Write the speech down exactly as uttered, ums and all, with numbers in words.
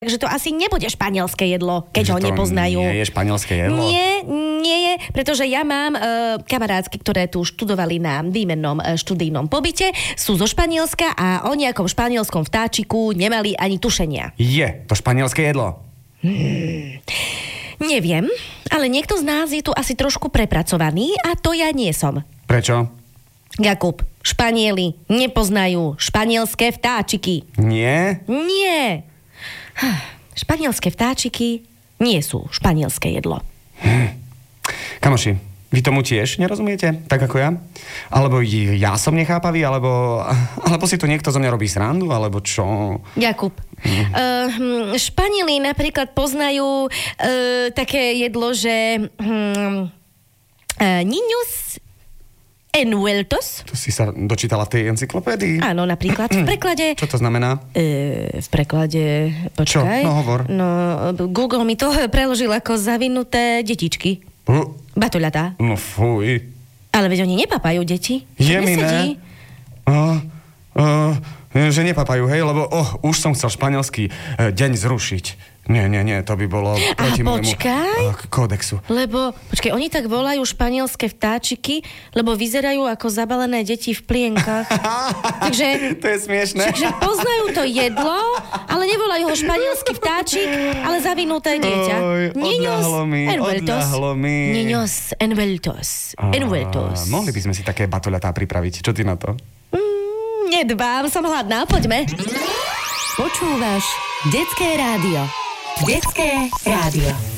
Takže to asi nebude španielské jedlo, keď Že ho to nepoznajú. nie je španielské jedlo? Nie, nie je, pretože ja mám uh, kamarátky, ktoré tu študovali na výmennom uh, študijnom pobyte, sú zo Španielska a o nejakom španielskom vtáčiku nemali ani tušenia. Je to španielské jedlo? Hmm. Neviem, ale niekto z nás je tu asi trošku prepracovaný a to ja nie som. Prečo? Jakub, Španieli nepoznajú španielské vtáčiky. Nie? Nie. Španielské vtáčiky nie sú španielské jedlo. Hm. Kamoši, vy tomu tiež nerozumiete? Tak ako ja? Alebo ja som nechápavý? Alebo, alebo si tu niekto zo mňa robí srandu? Alebo čo? Jakub, hm. uh, Španieli napríklad poznajú uh, také jedlo, že um, uh, niños envueltos. To si sa dočítala v tej encyklopédii? Áno, napríklad v preklade... Čo to znamená? E, v preklade... Počkaj. Čo? No hovor. No, Google mi to preložil ako zavinuté detičky. Uh. Batoľatá. No fuj. Ale veď oni nepapajú deti. Je mi ne? Uh, uh, že nepapajú, hej? Lebo oh, už som chcel španielský uh, deň zrušiť. Nie, nie, nie, to by bolo proti môjmu uh, kódexu. Lebo, počkaj, oni tak volajú španielské vtáčiky, lebo vyzerajú ako zabalené deti v plienkach. Takže... To je smiešné. Takže poznajú to jedlo, ale nevolajú ho španielský vtáčik, ale zavinuté dieťa. Oj, Niños odľahlo mi, envueltos. odľahlo mi. Niños envueltos. Envueltos. Mohli by sme si také batoľatá pripraviť. Čo ty na to? Mm, nedbám, som hladná, poďme. Počúvaš Detské rádio. Detské rádio.